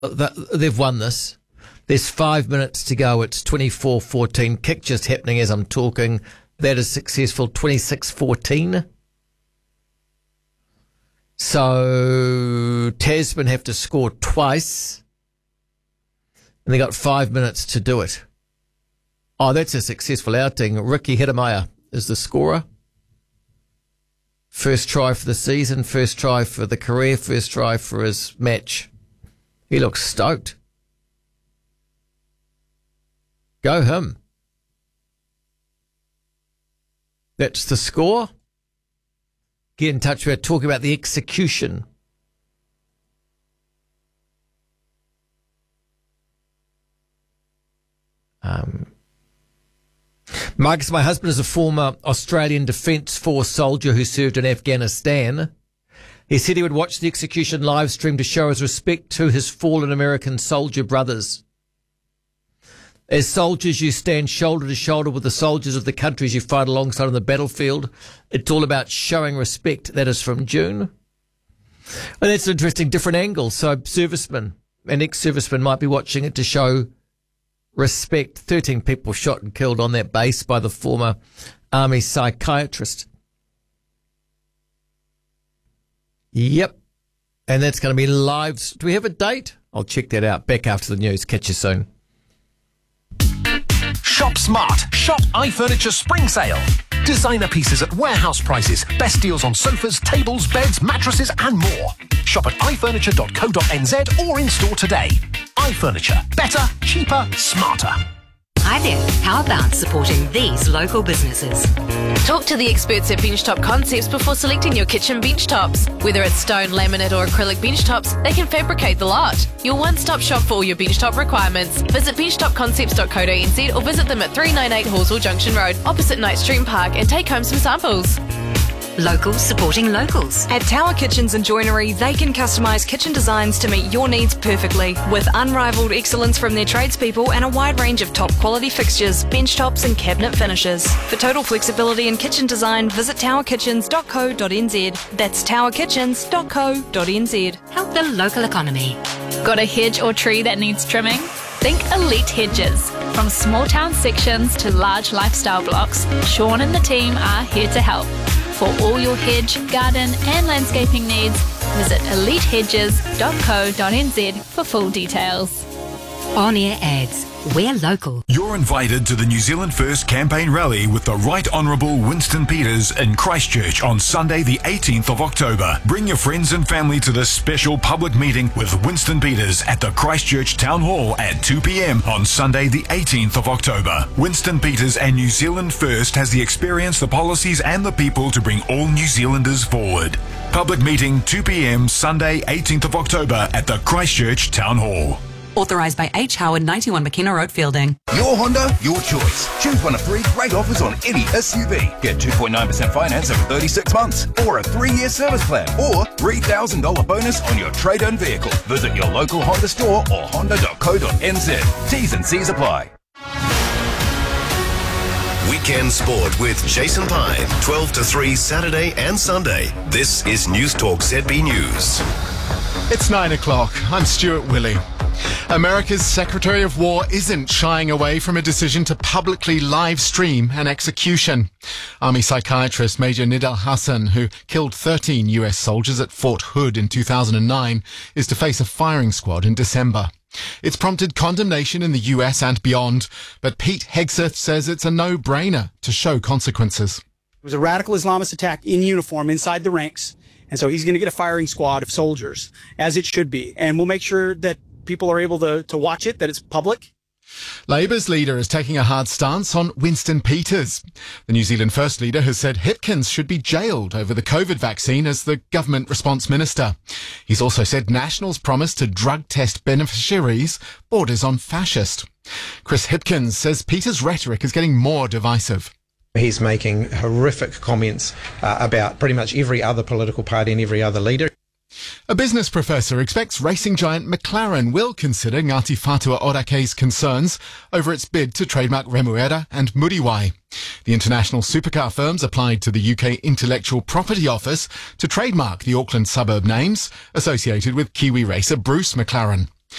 they've won this. There's 5 minutes to go. It's 24-14. Kick just happening as I'm talking. That is successful. 26-14. So Tasman have to score twice. And they got 5 minutes to do it. Oh, that's a successful outing. Ricky Hidemeyer is the scorer. First try for the season, first try for the career, first try for his match. He looks stoked. Go him. That's the score. Get in touch with talking about the execution. Marcus, my husband is a former Australian Defence Force soldier who served in Afghanistan. He said he would watch the execution live stream to show his respect to his fallen American soldier brothers. As soldiers, you stand shoulder to shoulder with the soldiers of the countries you fight alongside on the battlefield. It's all about showing respect. That is from June. And that's an interesting, different angle. So servicemen and ex-servicemen might be watching it to show respect. 13 people shot and killed on that base by the former army psychiatrist. Yep. And that's going to be live. Do we have a date? I'll check that out. Back after the news. Catch you soon. Shop smart. Shop iFurniture Spring Sale. Designer pieces at warehouse prices. Best deals on sofas, tables, beds, mattresses and more. Shop at ifurniture.co.nz or in store today. iFurniture. Better, cheaper, smarter. Hi there. How about supporting these local businesses? Talk to the experts at Benchtop Concepts before selecting your kitchen bench tops. Whether it's stone, laminate or acrylic bench tops, they can fabricate the lot. Your one-stop shop for all your bench top requirements. Visit benchtopconcepts.co.nz or visit them at 398 Horsell Junction Road, opposite Knight Stream Park, and take home some samples. Locals supporting locals. At Tower Kitchens and Joinery, they can customise kitchen designs to meet your needs perfectly. With unrivaled excellence from their tradespeople and a wide range of top quality fixtures, bench tops and cabinet finishes. For total flexibility in kitchen design, visit towerkitchens.co.nz. That's towerkitchens.co.nz. Help the local economy. Got a hedge or tree that needs trimming? Think Elite Hedges. From small town sections to large lifestyle blocks, Sean and the team are here to help. For all your hedge, garden and landscaping needs, visit elitehedges.co.nz for full details. On-air ads. We're local. You're invited to the New Zealand First campaign rally with the Right Honourable Winston Peters in Christchurch on Sunday the 18th of October. Bring your friends and family to this special public meeting with Winston Peters at the Christchurch Town Hall at 2 p.m. on Sunday the 18th of October. Winston Peters and New Zealand First has the experience, the policies and the people to bring all New Zealanders forward. Public meeting 2 p.m. Sunday 18th of October at the Christchurch Town Hall. Authorised by H. Howard, 91 McKenna Road, Fielding. Your Honda, your choice. Choose one of 3 great offers on any SUV. Get 2.9% finance over 36 months, or a 3-year service plan, or $3,000 bonus on your trade-in vehicle. Visit your local Honda store or honda.co.nz. T's and C's apply. Weekend Sport with Jason Pine, 12 to 3 Saturday and Sunday. This is News Talk ZB News. It's 9 o'clock. I'm Stuart Willey. America's Secretary of War isn't shying away from a decision to publicly live stream an execution. Army psychiatrist Major Nidal Hasan, who killed 13 US soldiers at Fort Hood in 2009, is to face a firing squad in December. It's prompted condemnation in the US and beyond, but Pete Hegseth says it's a no-brainer to show consequences. It was a radical Islamist attack in uniform inside the ranks, and so he's going to get a firing squad of soldiers, as it should be, and we'll make sure that people are able to watch it, that it's public. Labour's leader is taking a hard stance on Winston Peters. The New Zealand First leader has said Hipkins should be jailed over the COVID vaccine as the government response minister. He's also said National's promise to drug test beneficiaries borders on fascist. Chris Hipkins says Peters' rhetoric is getting more divisive. He's making horrific comments about pretty much every other political party and every other leader. A business professor expects racing giant McLaren will consider Ngāti Whātua Orake's concerns over its bid to trademark Remuera and Muriwai. The international supercar firms applied to the UK Intellectual Property Office to trademark the Auckland suburb names associated with Kiwi racer Bruce McLaren.